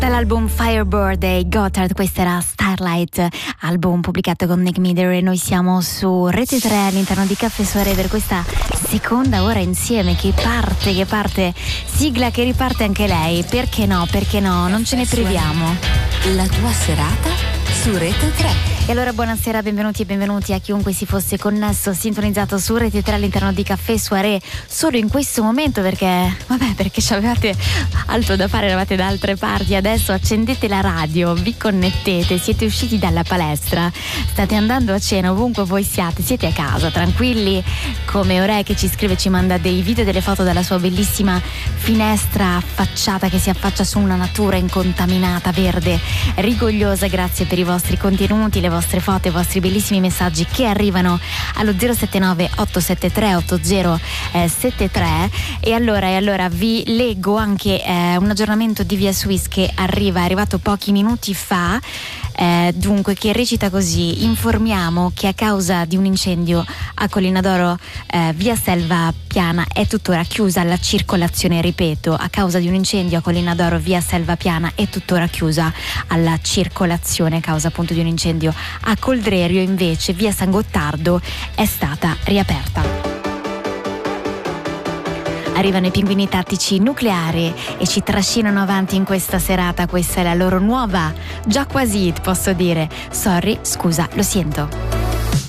Dall'album Firebird dei Gotthard, questa era Starlight, album pubblicato con Nick Miller, e noi siamo su Rete 3 all'interno di Caffè Soirée per questa seconda ora insieme che parte, sigla che riparte anche lei, perché no, non ce ne priviamo. La tua serata su Rete 3. E allora buonasera, benvenuti e benvenuti a chiunque si fosse connesso, sintonizzato su Rete 3 all'interno di Caffè Soirée solo in questo momento, perché ci avevate altro da fare, eravate da altre parti. Adesso accendete la radio, vi connettete, siete usciti dalla palestra, state andando a cena, ovunque voi siete a casa, tranquilli, come Ore che ci scrive, ci manda dei video e delle foto dalla sua bellissima finestra affacciata che si affaccia su una natura incontaminata, verde, rigogliosa. Grazie per i vostri contenuti, le vostre foto, i vostri bellissimi messaggi che arrivano allo 079 873 8073. E allora vi leggo anche un aggiornamento di Via Suisse che è arrivato pochi minuti fa, dunque, che recita così: informiamo che a causa di un incendio a Collina d'Oro via Selva Piana è tuttora chiusa la circolazione. Ripeto, a causa di un incendio a Collina d'Oro via Selva Piana è tuttora chiusa alla circolazione, a causa appunto di un incendio a Coldrerio invece via San Gottardo è stata riaperta. Arrivano i Pinguini Tattici Nucleari e ci trascinano avanti in questa serata. Questa è la loro nuova, già quasi hit, posso dire. Sorry, scusa, lo sento.